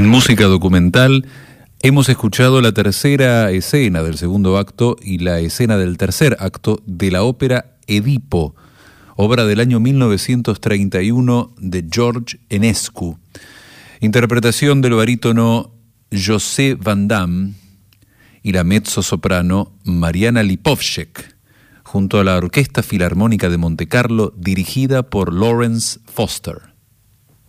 En música documental hemos escuchado la tercera escena del segundo acto y la escena del tercer acto de la ópera Edipo, obra del año 1931 de George Enescu. Interpretación del barítono José Van Damme y la mezzosoprano Mariana Lipovshek, junto a la Orquesta Filarmónica de Montecarlo, dirigida por Lawrence Foster.